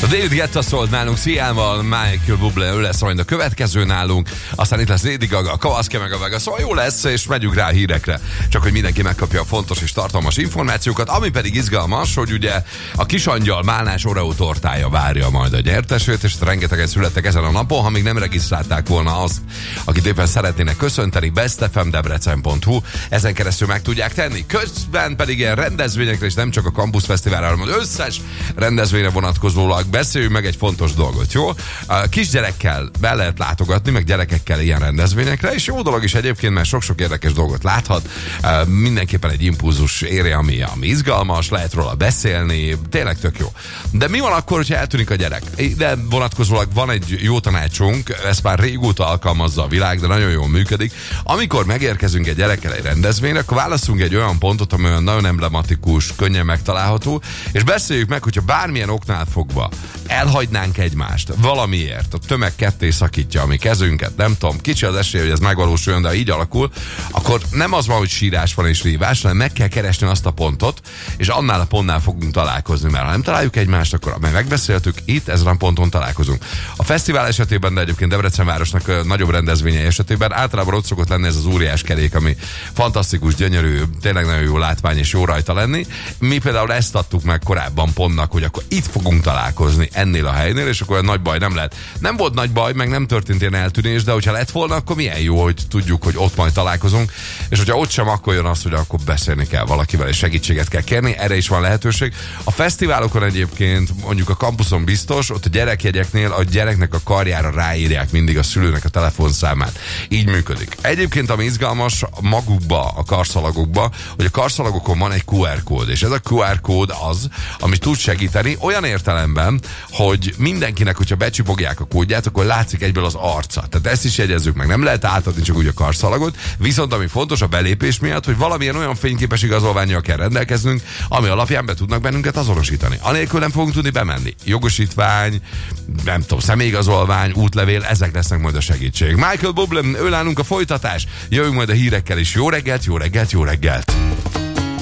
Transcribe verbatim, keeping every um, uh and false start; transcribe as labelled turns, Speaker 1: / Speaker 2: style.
Speaker 1: A David Guetta szólt nálunk Sziával, Michael Bublé, ő lesz majd a következő nálunk, aztán itt lesz Lady Gaga, a Kavaszke meg a Vega, szóval jó lesz, és megyünk rá a hírekre. Csak hogy mindenki megkapja a fontos és tartalmas információkat, ami pedig izgalmas, hogy ugye a Kisangyal Málnás Oreo tortája várja majd a nyertesét, és rengetegen születtek ezen a napon, ha még nem regisztrálták volna azt, akit éppen szeretnének köszönteni, bestfmdebrecen pont hu, ezen keresztül meg tudják tenni. Közben pedig ilyen rendezvényekre, és nem csak a Campus Fesztiválra, hanem az összes rendezvényre vonatkozólag beszéljünk meg egy fontos dolgot, jó? A kisgyerekkel be lehet látogatni, meg gyerekekkel ilyen rendezvényekre, és jó dolog is egyébként, mert sok-sok érdekes dolgot láthat. Mindenképpen egy impulzus érje, ami, ami izgalmas, lehet róla beszélni, tényleg tök jó. De mi van akkor, hogyha eltűnik a gyerek? De vonatkozólag van egy jó tanácsunk, ezt már régóta alkalmazza a világ, de nagyon jól működik. Amikor megérkezünk egy gyerekkel egy rendezvényre, akkor válaszunk egy olyan pontot, ami olyan nagyon emblematikus, könnyen megtalálható, és beszéljük meg, hogyha bármilyen oknál fogva elhagynánk egymást valamiért, a tömeg ketté szakítja a mi kezünket, nem tudom, kicsi az esély, hogy ez megvalósuljon, de így alakul, akkor nem az van, hogy sírás van és rívás, hanem meg kell keresni azt a pontot, és annál a pontnál fogunk találkozni, mert ha nem találjuk egymást, akkor amely megbeszéltük, itt ezen a ponton találkozunk. A fesztivál esetében, de egyébként Debrecen városnak nagyobb rendezvényei esetében általában ott szokott lenni ez az óriás kerék, ami fantasztikus, gyönyörű, tényleg nagyon jó látvány és jó rajta lenni. Mi például ezt adtuk meg korábban pontnak, hogy akkor itt fogunk találkozni ennél a helynél, és akkor nagy baj nem lehet. Nem volt nagy baj, meg nem történt ilyen eltűnés, de hogyha lett volna, akkor milyen jó, hogy tudjuk, hogy ott majd találkozunk, és hogyha ott sem, akkor jön az, hogy akkor beszélni kell valakivel, és segítséget kell kérni, erre is van lehetőség. A fesztiválokon egyébként, mondjuk a kampuszon biztos, ott a gyerekjegyeknél a gyereknek a karjára ráírják mindig a szülőnek a telefonszámát. Így működik. Egyébként ami izgalmas magukba, a karszalagokba, hogy a karszalagokon van egy kú er kód, és ez a kú er kód az, ami tud segíteni olyan értelemben, hogy mindenkinek, hogyha becsipogják a kódját, akkor látszik egyből az arca. Tehát ezt is jegyezzük meg. Nem lehet átadni csak úgy a karszalagot, viszont ami fontos a belépés miatt, hogy valamilyen olyan fényképes igazolvánnyal kell rendelkeznünk, ami alapján be tudnak bennünket azonosítani. Anélkül nem fogunk tudni bemenni. Jogosítvány, nem tudom, személyigazolvány, útlevél, ezek lesznek majd a segítség. Michael Bublé, ő nálunk a folytatás. Jövünk majd a hírekkel is. Jó reggelt, jó reggelt, jó reggelt!